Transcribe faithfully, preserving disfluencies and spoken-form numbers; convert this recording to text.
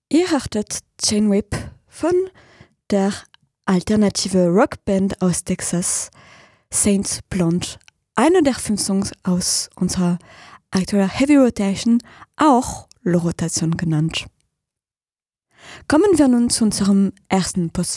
Ihr hörtet Chain Whip von der alternative Rockband aus Texas, Saint Blonde. Einer der fünf Songs aus unserer aktuellen Heavy Rotation, auch Low Rotation genannt. Kommen wir nun zu unserem ersten Post